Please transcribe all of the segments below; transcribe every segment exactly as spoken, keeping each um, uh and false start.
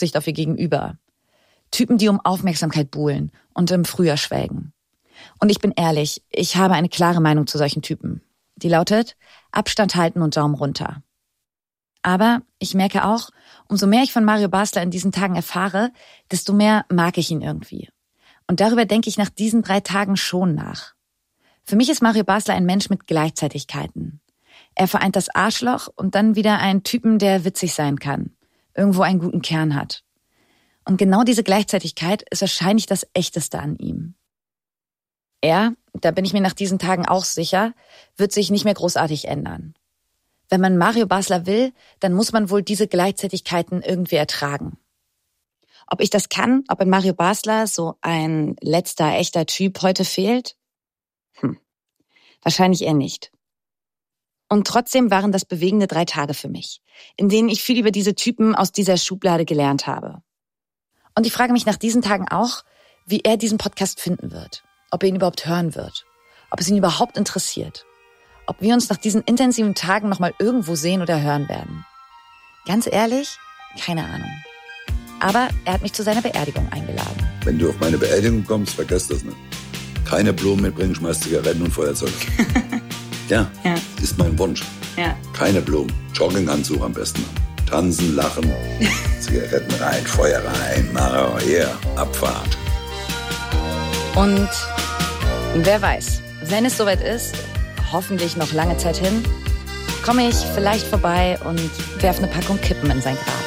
Rücksicht auf ihr Gegenüber. Typen, die um Aufmerksamkeit buhlen und im Frühjahr schwelgen. Und ich bin ehrlich, ich habe eine klare Meinung zu solchen Typen. Die lautet, Abstand halten und Daumen runter. Aber ich merke auch, umso mehr ich von Mario Basler in diesen Tagen erfahre, desto mehr mag ich ihn irgendwie. Und darüber denke ich nach diesen drei Tagen schon nach. Für mich ist Mario Basler ein Mensch mit Gleichzeitigkeiten. Er vereint das Arschloch und dann wieder einen Typen, der witzig sein kann, irgendwo einen guten Kern hat. Und genau diese Gleichzeitigkeit ist wahrscheinlich das Echteste an ihm. Er, da bin ich mir nach diesen Tagen auch sicher, wird sich nicht mehr großartig ändern. Wenn man Mario Basler will, dann muss man wohl diese Gleichzeitigkeiten irgendwie ertragen. Ob ich das kann, ob in Mario Basler so ein letzter echter Typ heute fehlt? Hm, wahrscheinlich eher nicht. Und trotzdem waren das bewegende drei Tage für mich, in denen ich viel über diese Typen aus dieser Schublade gelernt habe. Und ich frage mich nach diesen Tagen auch, wie er diesen Podcast finden wird, ob er ihn überhaupt hören wird, ob es ihn überhaupt interessiert, ob wir uns nach diesen intensiven Tagen nochmal irgendwo sehen oder hören werden. Ganz ehrlich, keine Ahnung. Aber er hat mich zu seiner Beerdigung eingeladen. Wenn du auf meine Beerdigung kommst, vergesst das nicht. Keine Blumen mitbringen, schmeiß Zigaretten und Feuerzeug. Ja, ja, ist mein Wunsch. Ja. Keine Blumen, Jogginganzug am besten. Tanzen, lachen, Zigaretten rein, Feuer rein, Mara, yeah, Abfahrt. Und wer weiß, wenn es soweit ist, hoffentlich noch lange Zeit hin, komme ich vielleicht vorbei und werfe eine Packung Kippen in sein Grab.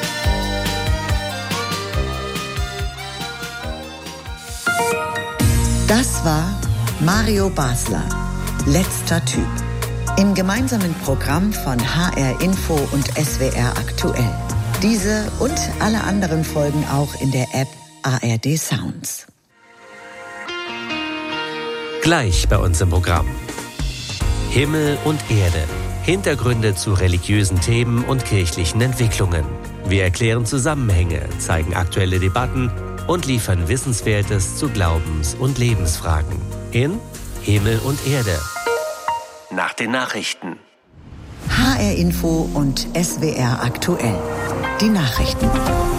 Das war Mario Basler, letzter Typ. Im gemeinsamen Programm von H R Info und S W R Aktuell. Diese und alle anderen Folgen auch in der App A R D Sounds. Gleich bei uns im Programm. Himmel und Erde. Hintergründe zu religiösen Themen und kirchlichen Entwicklungen. Wir erklären Zusammenhänge, zeigen aktuelle Debatten und liefern Wissenswertes zu Glaubens- und Lebensfragen. In Himmel und Erde. Nach den Nachrichten. H R Info und S W R Aktuell. Die Nachrichten.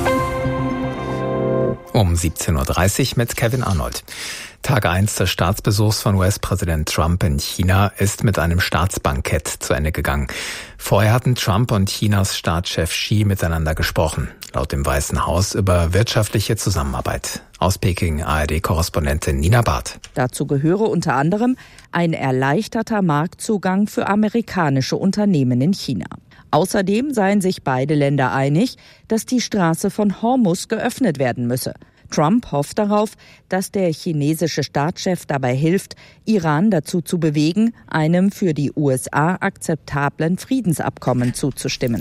Um siebzehn Uhr dreißig mit Kevin Arnold. Tag eins des Staatsbesuchs von U S-Präsident Trump in China ist mit einem Staatsbankett zu Ende gegangen. Vorher hatten Trump und Chinas Staatschef Xi miteinander gesprochen, laut dem Weißen Haus über wirtschaftliche Zusammenarbeit. Aus Peking A R D-Korrespondentin Nina Barth. Dazu gehöre unter anderem ein erleichterter Marktzugang für amerikanische Unternehmen in China. Außerdem seien sich beide Länder einig, dass die Straße von Hormuz geöffnet werden müsse. Trump hofft darauf, dass der chinesische Staatschef dabei hilft, Iran dazu zu bewegen, einem für die U S A akzeptablen Friedensabkommen zuzustimmen.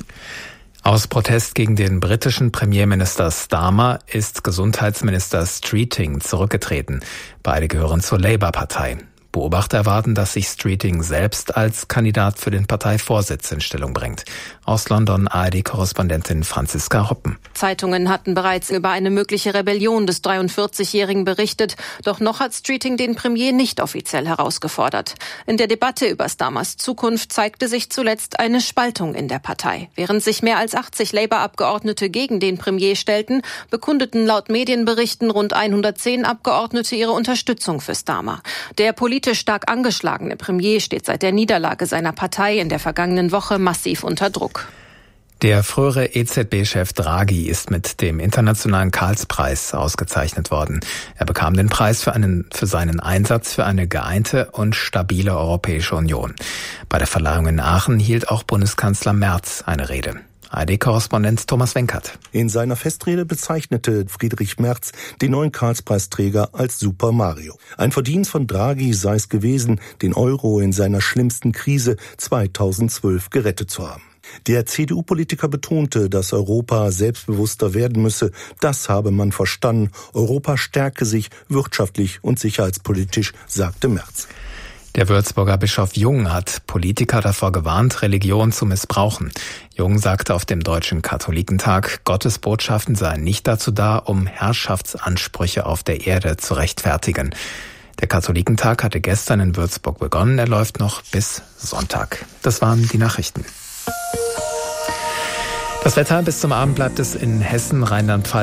Aus Protest gegen den britischen Premierminister Starmer ist Gesundheitsminister Streeting zurückgetreten. Beide gehören zur Labour-Partei. Beobachter erwarten, dass sich Streeting selbst als Kandidat für den Parteivorsitz in Stellung bringt. Aus London A R D-Korrespondentin Franziska Hoppen. Zeitungen hatten bereits über eine mögliche Rebellion des dreiundvierzigjährigen berichtet. Doch noch hat Streeting den Premier nicht offiziell herausgefordert. In der Debatte über Starmers Zukunft zeigte sich zuletzt eine Spaltung in der Partei. Während sich mehr als achtzig Labour-Abgeordnete gegen den Premier stellten, bekundeten laut Medienberichten rund hundertzehn Abgeordnete ihre Unterstützung für Starmer. Der politisch stark angeschlagene Premier steht seit der Niederlage seiner Partei in der vergangenen Woche massiv unter Druck. Der frühere E Z B-Chef Draghi ist mit dem Internationalen Karlspreis ausgezeichnet worden. Er bekam den Preis für, einen, für seinen Einsatz für eine geeinte und stabile Europäische Union. Bei der Verleihung in Aachen hielt auch Bundeskanzler Merz eine Rede. A R D-Korrespondent Thomas Wenkert. In seiner Festrede bezeichnete Friedrich Merz den neuen Karlspreisträger als Super Mario. Ein Verdienst von Draghi sei es gewesen, den Euro in seiner schlimmsten Krise zweitausendzwölf gerettet zu haben. Der C D U-Politiker betonte, dass Europa selbstbewusster werden müsse. Das habe man verstanden. Europa stärke sich wirtschaftlich und sicherheitspolitisch, sagte Merz. Der Würzburger Bischof Jung hat Politiker davor gewarnt, Religion zu missbrauchen. Jung sagte auf dem Deutschen Katholikentag, Gottes Botschaften seien nicht dazu da, um Herrschaftsansprüche auf der Erde zu rechtfertigen. Der Katholikentag hatte gestern in Würzburg begonnen. Er läuft noch bis Sonntag. Das waren die Nachrichten. Das Wetter bis zum Abend bleibt es in Hessen, Rheinland-Pfalz